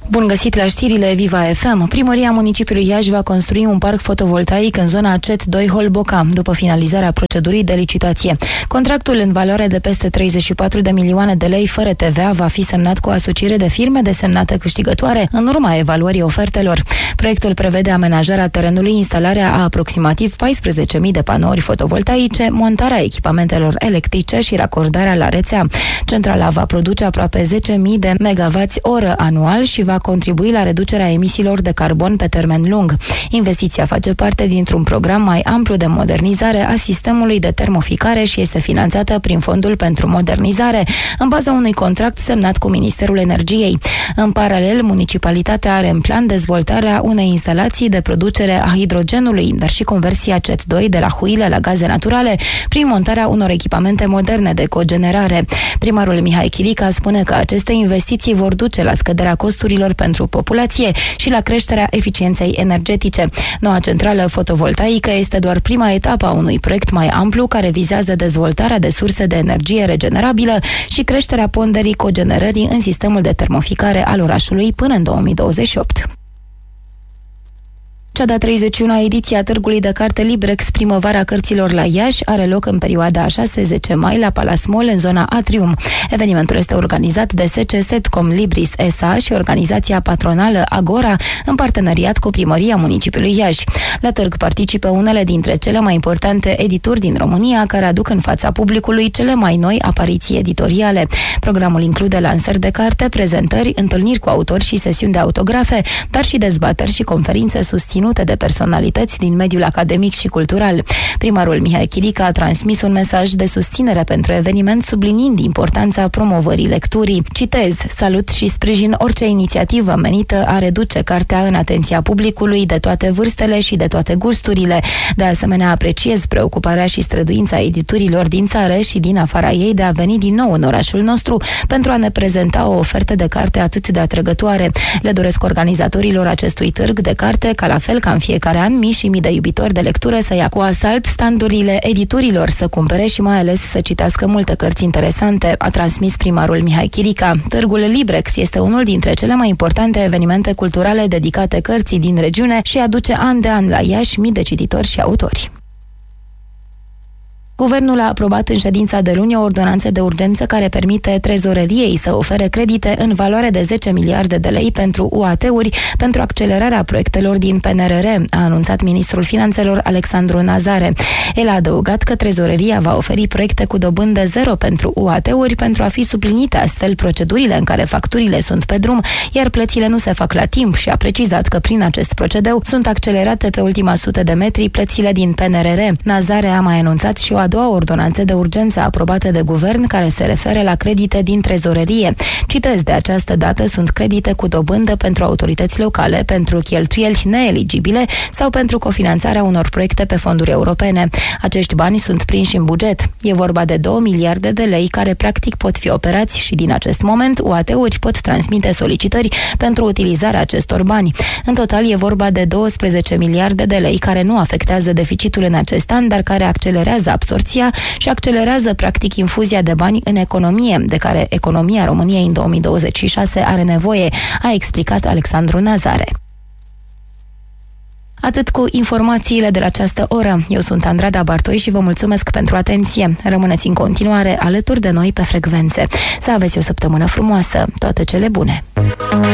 Bun găsit la știrile Viva FM. Primăria municipiului Iași va construi un parc fotovoltaic în zona CET 2 Holboca, după finalizarea procedurii de licitație. Contractul în valoare de peste 34 de milioane de lei fără TVA va fi semnat cu o asociere de firme desemnată câștigătoare în urma evaluării ofertelor. Proiectul prevede amenajarea terenului, instalarea a aproximativ 14.000 de panouri fotovoltaice, montarea echipamentelor electrice și racordarea la rețea. Centrala va produce aproape 10.000 de MWh anual și va contribui la reducerea emisiilor de carbon pe termen lung. Investiția face parte dintr-un program mai amplu de modernizare a sistemului de termoficare și este finanțată prin Fondul pentru Modernizare, în baza unui contract semnat cu Ministerul Energiei. În paralel, municipalitatea are în plan dezvoltarea unei instalații de producere a hidrogenului, dar și conversia CET 2 de la huile la gaze naturale, prin montarea unor echipamente moderne de cogenerare. Primarul Mihai Chirica spune că aceste investiții vor duce la scăderea costurilor pentru populație și la creșterea eficienței energetice. Noua centrală fotovoltaică este doar prima etapă a unui proiect mai amplu care vizează dezvoltarea de surse de energie regenerabilă și creșterea ponderii cogenerării în sistemul de termoficare al orașului până în 2028. Cea de-a 31-a ediție a Târgului de Carte Librex Primăvara Cărților la Iași are loc în perioada 6-10 mai la Palace Mall, în zona Atrium. Evenimentul este organizat de SC Setcom Libris SA și organizația patronală Agora, în parteneriat cu Primăria Municipiului Iași. La târg participă unele dintre cele mai importante edituri din România, care aduc în fața publicului cele mai noi apariții editoriale. Programul include lansări de carte, prezentări, întâlniri cu autori și sesiuni de autografe, dar și dezbateri și conferințe susținute de personalități din mediul academic și cultural. Primarul Mihai Chirica a transmis un mesaj de susținere pentru eveniment, subliniind importanța promovării lecturii. Citez: salut și sprijin orice inițiativă menită a reduce cartea în atenția publicului de toate vârstele și de toate gusturile. De asemenea, apreciez preocuparea și străduința editurilor din țară și din afara ei de a veni din nou în orașul nostru pentru a ne prezenta o ofertă de carte atât de atrăgătoare. Le doresc organizatorilor acestui târg de carte ca, la fel ca în fiecare an, mii și mii de iubitori de lectură să ia cu asalt standurile editurilor, să cumpere și mai ales să citească multe cărți interesante, a transmis primarul Mihai Chirica. Târgul Librex este unul dintre cele mai importante evenimente culturale dedicate cărții din regiune și aduce an de an la Iași mii de cititori și autori. Guvernul a aprobat în ședința de luni o ordonanță de urgență care permite trezoreriei să ofere credite în valoare de 10 miliarde de lei pentru UAT-uri pentru accelerarea proiectelor din PNRR, a anunțat ministrul finanțelor Alexandru Nazare. El a adăugat că trezoreria va oferi proiecte cu dobândă zero pentru UAT-uri pentru a fi suplinite astfel procedurile în care facturile sunt pe drum, iar plățile nu se fac la timp, și a precizat că prin acest procedeu sunt accelerate pe ultima 100 de metri plățile din PNRR. Nazare a mai anunțat și o a doua ordonanță de urgență aprobată de guvern care se referă la credite din trezorerie. Citez: de această dată sunt credite cu dobândă pentru autorități locale, pentru cheltuieli neeligibile sau pentru cofinanțarea unor proiecte pe fonduri europene. Acești bani sunt prinși în buget. E vorba de 2 miliarde de lei care practic pot fi operați și din acest moment UAT-uri pot transmite solicitări pentru utilizarea acestor bani. În total e vorba de 12 miliarde de lei care nu afectează deficitul în acest an, dar care accelerează absorbția și accelerează practic infuzia de bani în economie, de care economia României în 2026 are nevoie, a explicat Alexandru Nazare. Atât cu informațiile de la această oră. Eu sunt Andrada Bartoi și vă mulțumesc pentru atenție. Rămâneți în continuare alături de noi pe frecvențe. Să aveți o săptămână frumoasă. Toate cele bune!